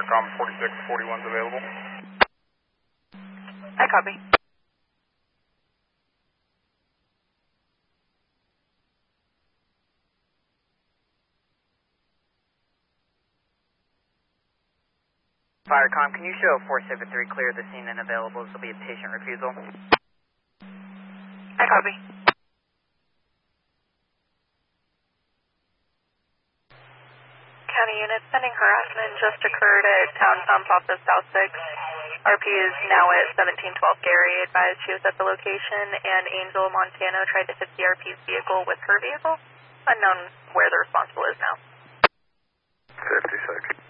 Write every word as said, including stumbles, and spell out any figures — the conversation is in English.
Firecom forty-six forty-one is available. I copy. Firecom, can you show four seven three clear of the scene and available? This will be a patient refusal. I copy. County unit, sending harassment just occurred at Town Pump off of South six. R P is now at seventeen twelve Gary, advised she was at the location, and Angel Montano tried to hit the R P's vehicle with her vehicle. Unknown where the responsible is now. fifty-six.